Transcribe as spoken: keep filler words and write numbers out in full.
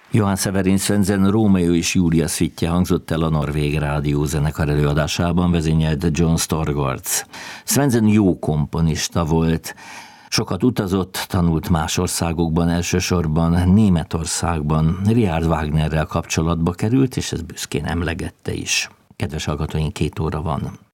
Johann Severin Svensen Rómeó és Júlia szvitje hangzott el a Norvég Rádió zenekar előadásában, vezényelt John Storgårds. Svensen jó komponista volt, sokat utazott, tanult más országokban, elsősorban Németországban. Richard Wagnerrel kapcsolatba került, és ez büszkén emlegette is. Kedves hallgatóink, két óra van.